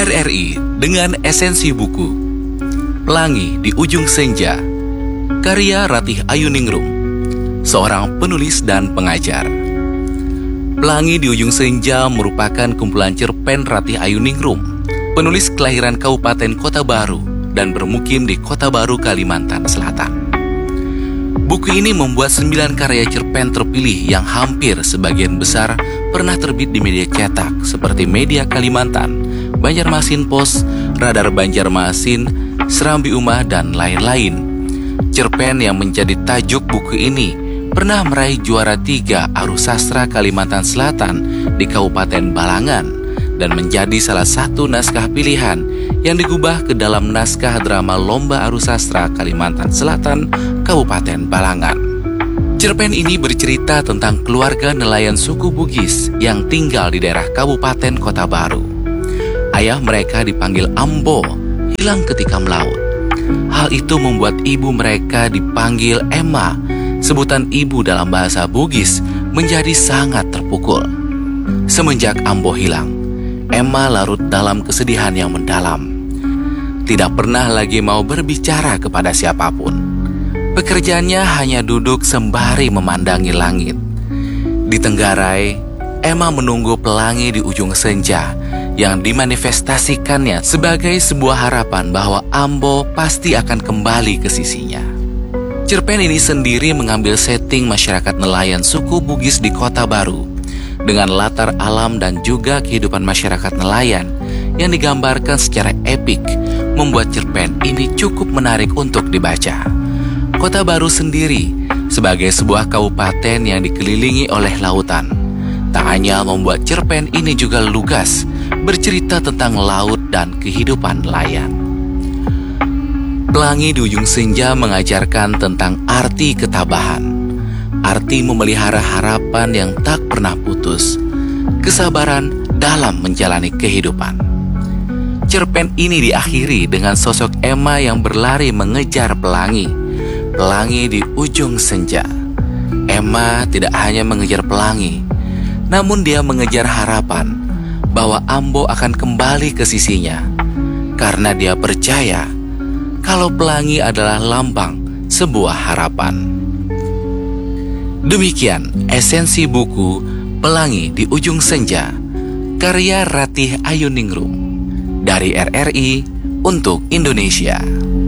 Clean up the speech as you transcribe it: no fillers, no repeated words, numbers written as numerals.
RRI dengan esensi buku Pelangi di Ujung Senja, karya Ratih Ayuningrum, seorang penulis dan pengajar. Pelangi di Ujung Senja merupakan kumpulan cerpen Ratih Ayuningrum, penulis kelahiran Kabupaten Kota Baru dan bermukim di Kota Baru, Kalimantan Selatan. Buku ini membuat 9 karya cerpen terpilih yang hampir sebagian besar pernah terbit di media cetak seperti Media Kalimantan, Banjarmasin Pos, Radar Banjarmasin, Serambi Umah, dan lain-lain. Cerpen yang menjadi tajuk buku ini pernah meraih juara 3 Arus Sastra Kalimantan Selatan di Kabupaten Balangan dan menjadi salah satu naskah pilihan yang digubah ke dalam naskah drama Lomba Arus Sastra Kalimantan Selatan Kabupaten Balangan. Cerpen ini bercerita tentang keluarga nelayan suku Bugis yang tinggal di daerah Kabupaten Kota Baru. Ayah mereka dipanggil Ambo, hilang ketika melaut. Hal itu membuat ibu mereka dipanggil Emma, sebutan ibu dalam bahasa Bugis, menjadi sangat terpukul. Semenjak Ambo hilang, Emma larut dalam kesedihan yang mendalam. Tidak pernah lagi mau berbicara kepada siapapun. Pekerjaannya hanya duduk sembari memandangi langit. Di Tenggarai, Emma menunggu pelangi di ujung senja yang dimanifestasikannya sebagai sebuah harapan bahwa Ambo pasti akan kembali ke sisinya. Cerpen ini sendiri mengambil setting masyarakat nelayan suku Bugis di Kota Baru dengan latar alam dan juga kehidupan masyarakat nelayan yang digambarkan secara epik, membuat cerpen ini cukup menarik untuk dibaca. Kota Baru sendiri sebagai sebuah kabupaten yang dikelilingi oleh lautan, tak hanya membuat cerpen ini juga lugas bercerita tentang laut dan kehidupan nelayan. Pelangi di Ujung Senja mengajarkan tentang arti ketabahan, arti memelihara harapan yang tak pernah putus, kesabaran dalam menjalani kehidupan. Cerpen ini diakhiri dengan sosok Emma yang berlari mengejar pelangi di ujung senja. Emma tidak hanya mengejar pelangi, namun dia mengejar harapan bahwa Ambo akan kembali ke sisinya, karena dia percaya kalau pelangi adalah lambang sebuah harapan. Demikian esensi buku Pelangi di Ujung Senja, karya Ratih Ayuningrum, dari RRI untuk Indonesia.